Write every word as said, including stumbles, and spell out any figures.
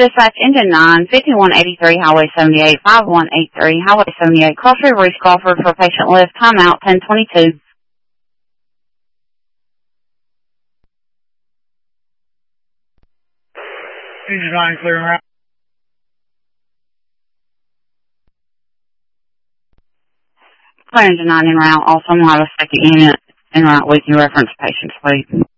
dispatch, engine nine, fifty-one eighty-three, Highway seventy-eight, five one eight three, Highway seventy-eight, Cross River East Crawford for patient lift, timeout, ten twenty-two. Engine nine, clear and route. Clear engine nine en route. Also, we'll have a second unit en route. We can reference patients, please.